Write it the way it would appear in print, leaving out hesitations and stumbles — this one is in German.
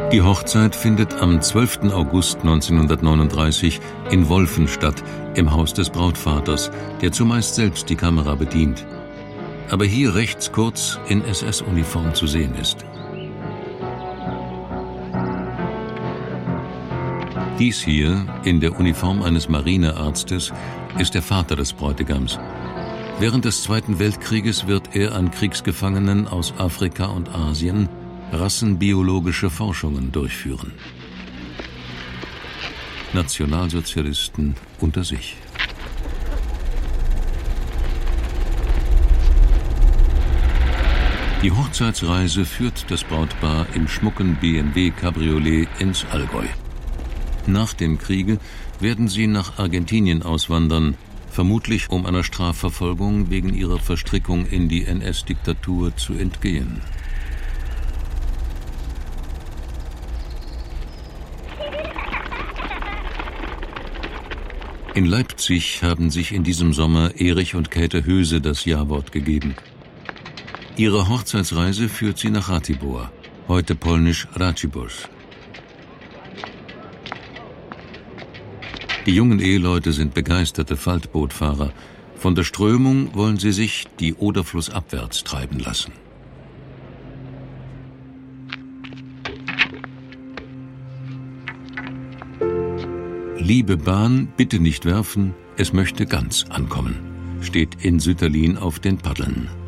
Die Hochzeit findet am 12. August 1939 in Wolfen statt, im Haus des Brautvaters, der zumeist selbst die Kamera bedient, aber hier rechts kurz in SS-Uniform zu sehen ist. Dies hier, in der Uniform eines Marinearztes, ist der Vater des Bräutigams. Während des Zweiten Weltkrieges wird er an Kriegsgefangenen aus Afrika und Asien rassenbiologische Forschungen durchführen. Nationalsozialisten unter sich. Die Hochzeitsreise führt das Brautpaar im schmucken BMW Cabriolet ins Allgäu. Nach dem Kriege werden sie nach Argentinien auswandern, vermutlich um einer Strafverfolgung wegen ihrer Verstrickung in die NS-Diktatur zu entgehen. In Leipzig haben sich in diesem Sommer Erich und Käthe Höse das Ja-Wort gegeben. Ihre Hochzeitsreise führt sie nach Ratibor, heute polnisch Racibórz. Die jungen Eheleute sind begeisterte Faltbootfahrer. Von der Strömung wollen sie sich die Oder flussabwärts treiben lassen. Liebe Bahn, bitte nicht werfen, es möchte ganz ankommen, steht in Sütterlin auf den Paddeln.